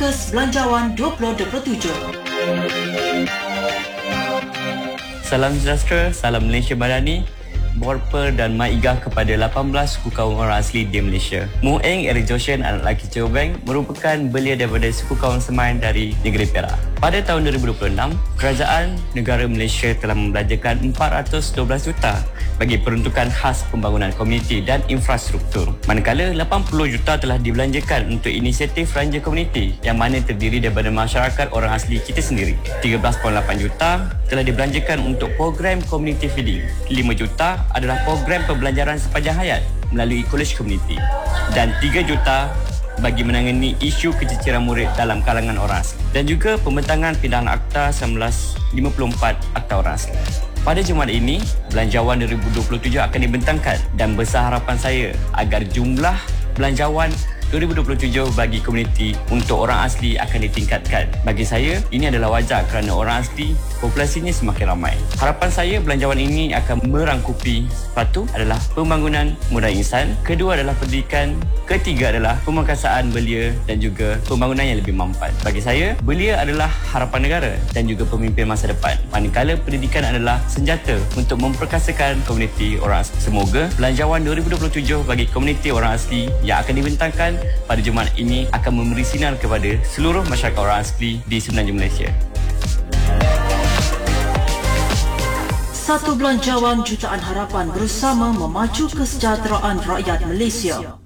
Kes Belanjawan 2027. Salam sejahtera, salam Malaysia Madani, Borper dan Maigah kepada 18 suku kaum orang asli di Malaysia. Mueng Eric Joshen, anak lelaki Chobeng, merupakan belia daripada suku kaum Semai dari negeri Perak. Pada tahun 2026, Kerajaan Negara Malaysia telah membelanjakan 412 juta bagi peruntukan khas pembangunan komuniti dan infrastruktur. Manakala 80 juta telah dibelanjakan untuk inisiatif Ranger Komuniti yang mana terdiri daripada masyarakat orang asli kita sendiri. 13.8 juta telah dibelanjakan untuk program community feeding. 5 juta adalah program pembelajaran sepanjang hayat melalui kolej komuniti. Dan 3 juta bagi menangani isu keciciran murid dalam kalangan orang asli. Dan juga pembentangan pindahan Akta 1954 Akta Orang Asli. Pada Jumaat ini, Belanjawan 2027 akan dibentangkan dan besar harapan saya agar jumlah Belanjawan 2027 bagi komuniti untuk orang asli akan ditingkatkan. Bagi saya, ini adalah wajar kerana orang asli populasinya semakin ramai. Harapan saya belanjawan ini akan merangkupi satu adalah pembangunan modal insan, kedua adalah pendidikan, ketiga adalah pemangkasaan belia dan juga pembangunan yang lebih mampan. Bagi saya, belia adalah harapan negara dan juga pemimpin masa depan. Manakala pendidikan adalah senjata untuk memperkasakan komuniti orang asli. Semoga Belanjawan 2027 bagi komuniti orang asli yang akan dibentangkan pada Jumaat ini akan memberi sinar kepada seluruh masyarakat orang asli di Semenanjung Malaysia. Satu Belanjawan Jutaan Harapan bersama memacu kesejahteraan rakyat Malaysia.